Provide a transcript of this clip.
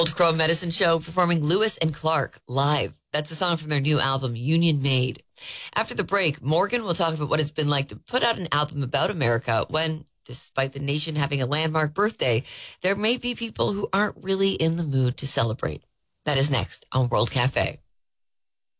World Crow Medicine Show performing Lewis and Clark live. That's a song from their new album, Union Made. After the break, Morgan will talk about what it's been like to put out an album about America when, despite the nation having a landmark birthday, there may be people who aren't really in the mood to celebrate. That is next on World Cafe.